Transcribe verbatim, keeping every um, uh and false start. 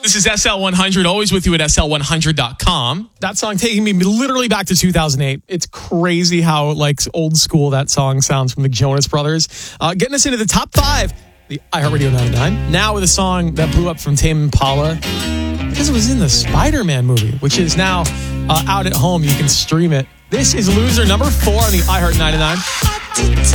This is S L one hundred, always with you at S L one hundred dot com. That song taking me literally back to two thousand eight. It's crazy how like old school that song sounds from the Jonas Brothers. Uh, getting us into the top five, the iHeartRadio ninety-nine. Now with a song that blew up from Tame Impala because it was in the Spider-Man movie, which is now uh, out at home. You can stream it. This is Loser number four on the iHeart ninety-nine.